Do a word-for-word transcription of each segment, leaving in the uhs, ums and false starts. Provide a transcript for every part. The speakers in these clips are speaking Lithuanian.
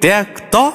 tiek to.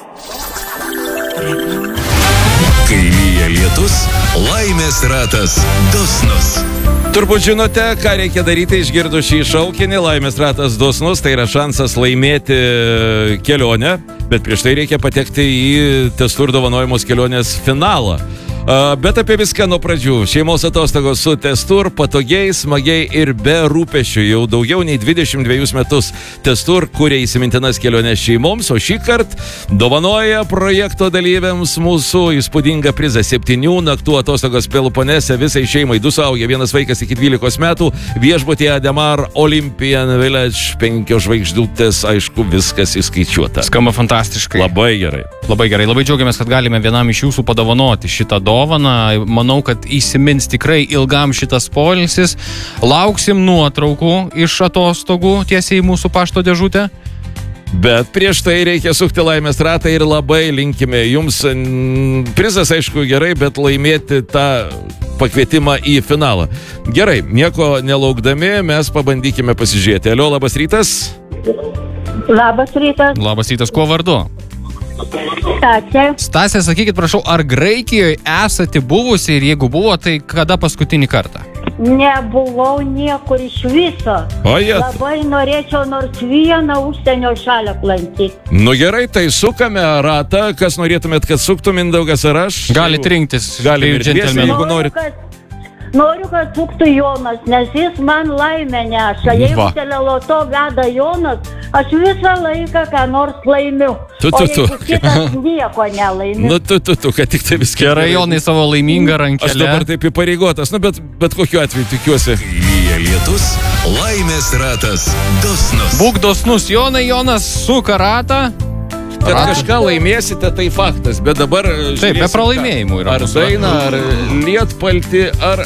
Kai lyja lietus, laimės ratas dosnus. Turbūt žinote, ką reikia daryti išgirdus šį šaukinį. Laimės ratas dosnus, tai yra šansas laimėti kelionę, bet prieš tai reikia patekti į Testur dovanojamos kelionės finalą. Bet apie viską nuo pradžių. Šeimos atostogos su Testur, patogiai, smagiai ir be rūpesčių. Jau daugiau nei dvidešimt dvejus metus Testur kuria įsimintinas keliones šeimoms, o šį kartą dovanoja projekto dalyviams mūsų įspūdingą prizą. Septynių naktų atostogos Peloponese visai šeimai, du suaugę, vienas vaikas iki dvylikos metų, viešbutyje Ademar Olympian Village, penkios žvaigždutės, aišku, viskas įskaičiuota. Skamba fantastiškai. Labai gerai. Labai gerai, labai džiaugiamės, kad galime vienam iš jūsų padovanoti šitą dovaną. Manau, kad įsimins tikrai ilgam šitas poilsis. Lauksim nuotraukų iš atostogų tiesiai į mūsų pašto dėžutę. Bet prieš tai reikia sukti laimės ratą ir labai linkime jums. Prizas, aišku, gerai, bet laimėti tą pakvietimą į finalą. Gerai, nieko nelaukdami, mes pabandykime pasižiūrėti. Alio, labas rytas. Labas rytas. Labas rytas, kuo vardu? Stasė. Stasė, sakykit, prašau, ar Graikijoje esate buvusi ir jeigu buvo, tai kada paskutinį kartą? Nebuvau niekur iš viso. O jie. Labai norėčiau nors vieną užsienio šalį aplankyti. Nu gerai, tai sukame ratą. Kas norėtumėt, kad suktų, Mindaugas ar aš? Galit rinktis. Galim ir dviese, jeigu Noriu, norit. kad, noriu, kad suktų Jonas, nes jis man laimę neša. Jeigu Va. teleloto veda Jonas, aš visą laiką ką nors laimiu. Tu, tu, O tu. jeigu kitas nieko nelaimiu. Nu, tu, tu, tu, kad tik tai viską. Gerai, Jonai, savo laimingą rankelę. Aš dabar taip įpareigotas, nu, bet, bet kokiu atveju tikiuosi. Kai lyja lietus, laimės ratas dosnus. Būk dosnus, Jonai, Jonas suka ratą. Kad Ratą. kažką laimėsite, tai faktas, bet dabar Taip, be pralaimėjimų yra. Ar mūsų dainą, ar lietpaltį, ar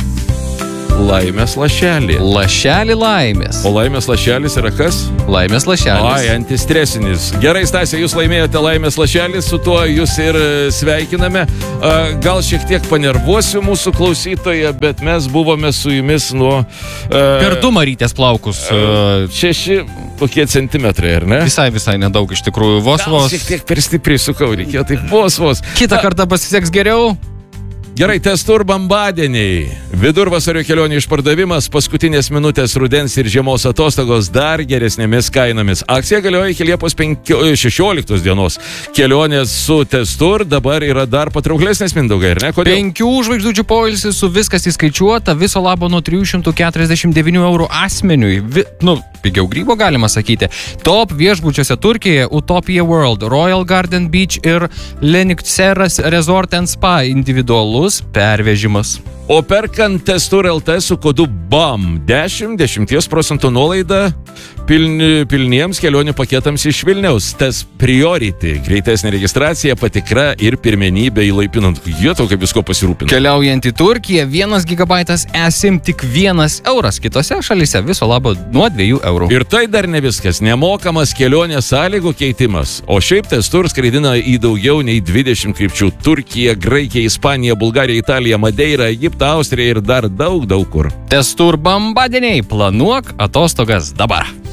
laimės lašelį. Lašelį laimės. O laimės lašelis yra kas? Laimės lašelis. Ai, antistresinis. Gerai, Stasė, jūs laimėjote laimės lašelį, su tuo jūs ir e, sveikiname. A, gal šiek tiek panervuosiu mūsų klausytoją, bet mes buvome su jumis nuo... E, Per du Marytės plaukus. e, šeši kokie centimetrai, ar ne? Visai, visai nedaug iš tikrųjų. Vos, Gal vos. šiek tiek per stipriai sukau, reikėjo taip vos, vos. Kitą kartą pasiseks geriau. Gerai, Testur bambadieniai. Vidurvasario kelionių išpardavimas, paskutinės minutės rudens ir žiemos atostogos dar geresnėmis kainomis. Akcija galioja iki Liepos šešioliktos dienos. Kelionės su Testur dabar yra dar patrauklesnės, Mindaugai, ar ne? Kodėl? Penkių žvaigždučių poilsis su viskas įskaičiuota, viso labo nuo trijų šimtų keturiasdešimt devynių eurų asmeniui. Vi, nu, pigiau grybo galima sakyti. Top viešbučiuose Turkijoje Utopia World, Royal Garden Beach ir Lenikceras Resort and Spa individualus pervežimas. O perkant Testur L T su kodu B A M dešimt, dešimties procentų nuolaida pilni, pilniems kelionių paketams iš Vilniaus. Tas Priority, greitesnė registracija, patikra ir pirmenybė įlaipinant. Jie to kaip visko pasirūpina. Keliaujant į Turkiją, vienas gigabaitas esim tik vienas euras. Kitose šalyse viso labo nuo dviejų eurų. Ir tai dar ne viskas. Nemokamas kelionės sąlygų keitimas. O šiaip Testur skraidina į daugiau nei dvidešimt krypčių. Turkija, Graikija, Ispanija, Bulgarija, Italija, Madeira, Egiptą, Austrija ir dar daug, daug kur. Testur bambadieniai, planuok atostogas dabar.